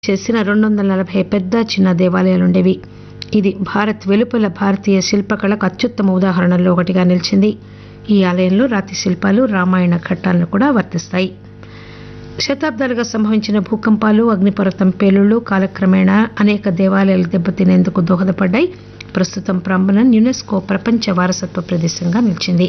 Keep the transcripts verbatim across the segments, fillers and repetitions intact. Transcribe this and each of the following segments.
చేసిన రెండు వందల నలభై పెద్ద చిన్న దేవాలయాలుండేవి. ఇది భారత్ వెలుపల భారతీయ శిల్పకళకు అత్యుత్తమ ఉదాహరణల్లో ఒకటిగా నిలిచింది. ఈ ఆలయంలో రాతి శిల్పాలు రామాయణ ఘట్టాలను కూడా వర్తిస్తాయి. శతాబ్దాలుగా సంభవించిన భూకంపాలు, అగ్నిపర్వతం పేలుళ్లు కాలక్రమేణా అనేక దేవాలయాలు దెబ్బతినేందుకు దోహదపడ్డాయి. ప్రస్తుతం ప్రాంగణం యునెస్కో ప్రపంచ వారసత్వ ప్రదేశంగా నిలిచింది.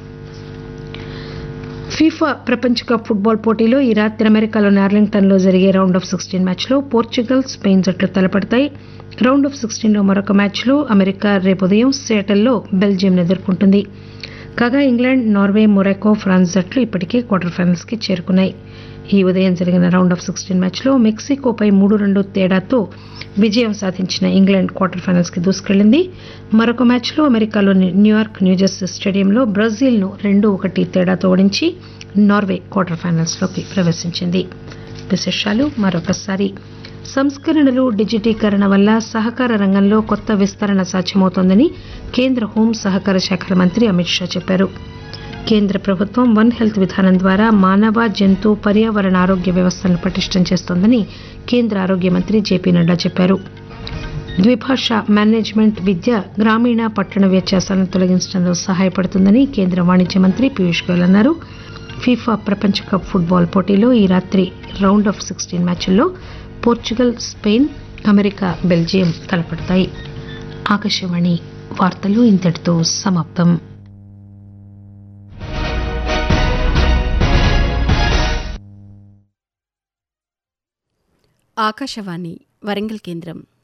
ఫీఫా ప్రపంచ కప్ ఫుట్బాల్ పోటీలో ఈ రాత్రి అమెరికాలోని ఆర్లింగ్టన్లో జరిగే రౌండ్ ఆఫ్ సిక్స్టీన్ మ్యాచ్లో పోర్చుగల్, స్పెయిన్ జట్లు తలపడతాయి. రౌండ్ ఆఫ్ సిక్స్టీన్లో మరొక మ్యాచ్లో అమెరికా రేపు ఉదయం సియాటల్లో బెల్జియంను ఎదుర్కొంటుంది. కాగా ఇంగ్లాండ్, నార్వే, మొరాకో, ఫ్రాన్స్ జట్లు ఇప్పటికే క్వార్టర్ ఫైనల్స్కి చేరుకున్నాయి. ఈ ఉదయం జరిగిన రౌండ్ ఆఫ్ సిక్స్టీన్ మ్యాచ్లో మెక్సికోపై మూడు రెండు తేడాతో విజయం సాధించిన ఇంగ్లాండ్ క్వార్టర్ ఫైనల్స్కి దూసుకెళ్లింది. మరొక మ్యాచ్లో అమెరికాలోని న్యూయార్క్ న్యూజెర్సీ స్టేడియంలో బ్రెజిల్ను రెండు ఒకటి తేడాతో ఓడించి నార్వే క్వార్టర్ ఫైనల్స్లోకి ప్రవేశించింది. విశేషాలు మరొకసారి. సంస్కరణలు, డిజిటీకరణ వల్ల సహకార రంగంలో కొత్త విస్తరణ సాధ్యమవుతోందని కేంద్ర హోం సహకార శాఖల మంత్రి అమిత్ షా చెప్పారు. కేంద్ర ప్రభుత్వం వన్ హెల్త్ విధానం ద్వారా మానవ, జంతు, పర్యావరణ ఆరోగ్య వ్యవస్థలను పటిష్టం చేస్తోందని కేంద్ర ఆరోగ్య మంత్రి జేపీ నడ్డా చెప్పారు. ద్విభాష మేనేజ్మెంట్ విద్య గ్రామీణ, పట్టణ వ్యత్యాసాలను తొలగించడంలో సహాయపడుతుందని కేంద్ర వాణిజ్య మంత్రి పీయూష్ గోయల్ అన్నారు. ఫీఫా ప్రపంచ కప్ ఫుట్బాల్ పోటీలో ఈ రాత్రి రౌండ్ ఆఫ్ సిక్స్టీన్ మ్యాచ్ల్లో Portugal, Spain, America, Belgium తలపడతాయి. Akashvani వార్తలు ఇంతటితో సమాప్తం. ఆకాశవాణి వరంగల్ కేంద్రం.